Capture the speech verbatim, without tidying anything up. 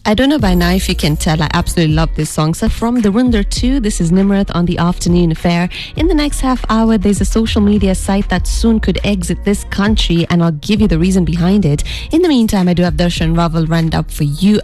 I don't know by now if you can tell, I absolutely love this song. So from Dhurandhar two, this is Nimrat on the Afternoon Affair. In the next half hour, there's a social media site that soon could exit this country, and I'll give you the reason behind it. In the meantime, I do have Darshan Raval round up for you